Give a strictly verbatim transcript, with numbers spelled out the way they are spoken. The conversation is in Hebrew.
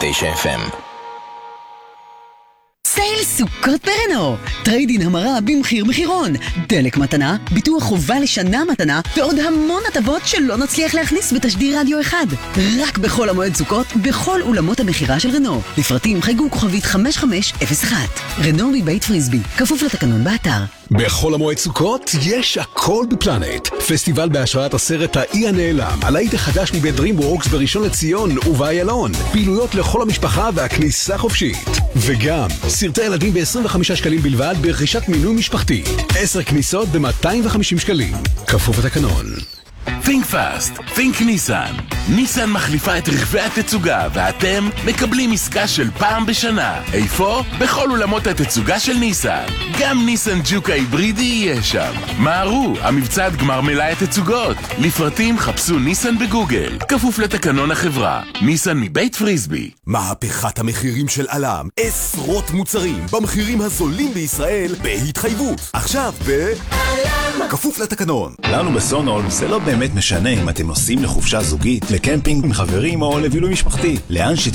ותשע אף אם. סייל סוכות ברנו, טריידין המרה במחיר מחירון, דלק מתנה, ביטוח חובה לשנה מתנה ועוד המון הטבות שלא נצליח להכניס בתשדיר רדיו אחד. רק בכל המועד סוכות, בכל אולמות המחירה של רנו. לפרטים חייגו כוכבית חמש חמש אפס אחת. רנו מבית פריסבי, כפוף לתקנון באתר. בכל המועד סוכות יש הכל בפלנט. פסטיבל בהשראת הסרט האי הנעלם, הלהיט החדש מבית DreamWorks בראשון לציון ובאיילון. פעילויות לכל המשפחה והכניסה חופשית. וגם סרטי ילדים ב-עשרים וחמישה שקלים בלבד ברכישת מינוי משפחתי. עשר כניסות ב-מאתיים וחמישים שקלים. כפוף לתקנון. Think fast, think ניסן. ניסן מחליפה את רכבי התצוגה ואתם מקבלים עסקה של פעם בשנה. איפה? בכל אולמות התצוגה של ניסן. גם ניסן ג'וק ההיברידי יהיה שם. מהרו, המבצע עד גמר מלאי התצוגות. לפרטים חפשו ניסן בגוגל. כפוף לתקנון החברה. ניסן מבית פריסבי. מהפכת המחירים של אלם. עשרות מוצרים במחירים הזולים בישראל בהתחייבות. עכשיו ב... אלם. כפוף לתקנון. לנו בסונול זה לא באמת משנה אם אתם נוסעים לחופשה זוגית, לקמפינג עם חברים או לבילוי משפחתי. לאן